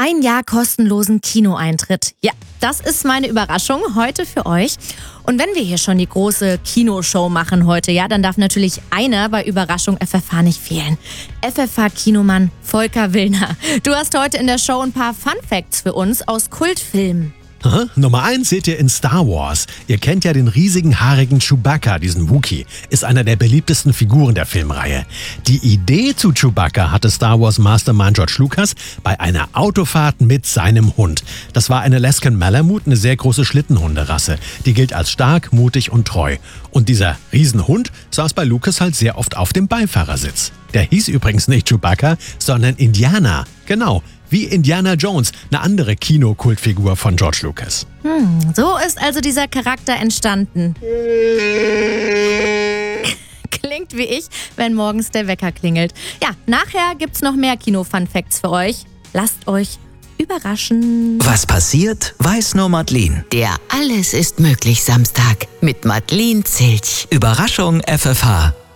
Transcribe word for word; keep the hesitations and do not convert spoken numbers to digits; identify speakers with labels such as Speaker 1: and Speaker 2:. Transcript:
Speaker 1: Ein Jahr kostenlosen Kinoeintritt. Ja, das ist meine Überraschung heute für euch. Und wenn wir hier schon die große Kinoshow machen heute, ja, dann darf natürlich einer bei Überraschung F F H nicht fehlen. F F H-Kinomann Volker Willner. Du hast heute in der Show ein paar Fun-Facts für uns aus Kultfilmen.
Speaker 2: Aha. Nummer eins seht ihr in Star Wars. Ihr kennt ja den riesigen, haarigen Chewbacca, diesen Wookie. Ist einer der beliebtesten Figuren der Filmreihe. Die Idee zu Chewbacca hatte Star Wars Mastermind George Lucas bei einer Autofahrt mit seinem Hund. Das war eine Alaskan Malamute, eine sehr große Schlittenhunderasse. Die gilt als stark, mutig und treu. Und dieser Riesenhund saß bei Lucas halt sehr oft auf dem Beifahrersitz. Der hieß übrigens nicht Chewbacca, sondern Indiana. Genau. Wie Indiana Jones, eine andere Kinokultfigur von George Lucas.
Speaker 1: Hm, so ist also dieser Charakter entstanden. Klingt wie ich, wenn morgens der Wecker klingelt. Ja, nachher gibt's noch mehr Kino-Fun-Facts für euch. Lasst euch überraschen.
Speaker 3: Was passiert, weiß nur Madeleine.
Speaker 4: Der Alles ist möglich Samstag mit Madeleine Zilch.
Speaker 3: Überraschung F F H.